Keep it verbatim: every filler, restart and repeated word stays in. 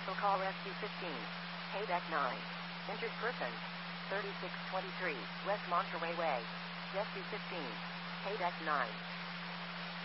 Cancel call Rescue fifteen. Hey deck nine. Injured person. thirty-six twenty-three, West Monterey Way. Rescue fifteen. Hey deck nine.